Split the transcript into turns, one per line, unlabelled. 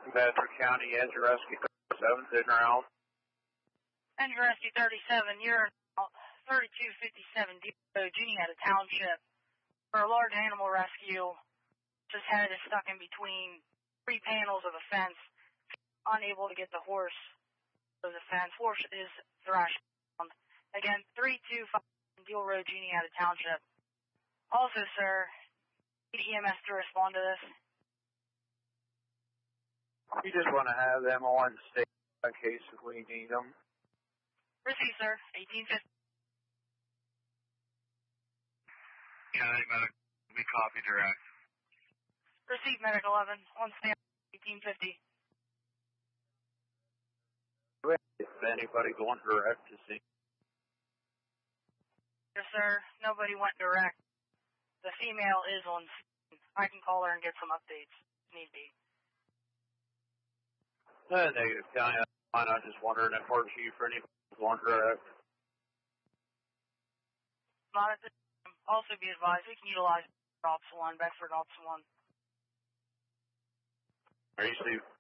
Bedford County, Engine Rescue 37, sitting around.
Engine Rescue 37, you're 3257 Juniata Township. For a large animal rescue, his head is stuck in between 3 panels of a fence, unable to get the horse of the fence. Horse is thrashed down. Again, 325 Deal Road, Juniata Township. Also, sir, need EMS to respond to this.
You just want to have them on state in case if we need them.
Receive, sir. 1850.
County Medic, we copy direct.
Receive, Medic 11. On stand, 1850.
Is anybody going direct to see?
Yes, sir. Nobody went direct. The female is on scene. I can call her and get some updates if need be.
Negative, County. I'm just wondering if our chief or anybody going direct.
Not at this time. Also be advised, we can utilize Ops 1, Bedford Ops 1.
Are you, Steve?